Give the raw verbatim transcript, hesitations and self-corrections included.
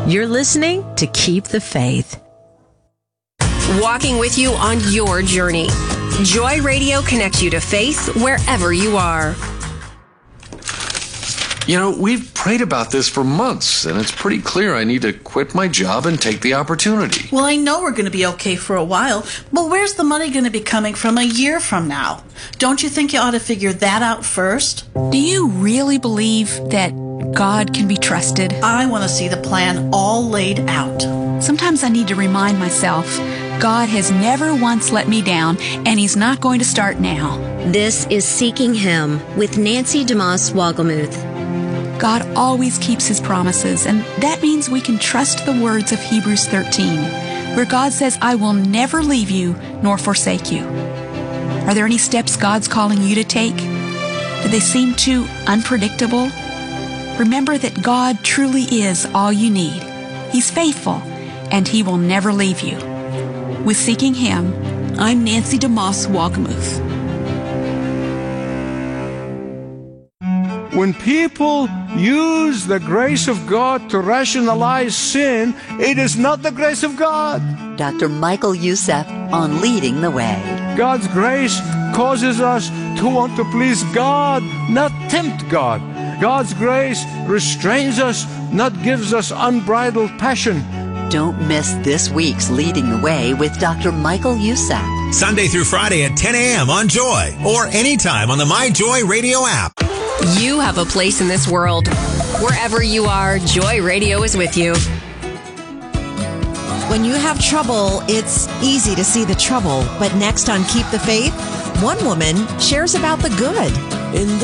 You're listening to Keep the Faith. Walking with you on your journey. Joy Radio connects you to faith wherever you are. You know, we've prayed about this for months, and it's pretty clear I need to quit my job and take the opportunity. Well, I know we're going to be okay for a while, but where's the money going to be coming from a year from now? Don't you think you ought to figure that out first? Do you really believe that God can be trusted? I want to see the plan all laid out. Sometimes I need to remind myself, God has never once let me down, and He's not going to start now. This is Seeking Him with Nancy DeMoss Wogelmuth. God always keeps His promises, and that means we can trust the words of Hebrews thirteen, where God says, I will never leave you nor forsake you. Are there any steps God's calling you to take? Do they seem too unpredictable? Remember that God truly is all you need. He's faithful, and He will never leave you. With Seeking Him, I'm Nancy DeMoss Wogelmuth. When people use the grace of God to rationalize sin, it is not the grace of God. Doctor Michael Youssef on Leading the Way. God's grace causes us to want to please God, not tempt God. God's grace restrains us, not gives us unbridled passion. Don't miss this week's Leading the Way with Doctor Michael Youssef. Sunday through Friday at ten a.m. on Joy, or anytime on the My Joy Radio app. You have a place in this world. Wherever you are, Joy Radio is with you. When you have trouble, it's easy to see the trouble. But next on Keep the Faith, one woman shares about the good. In the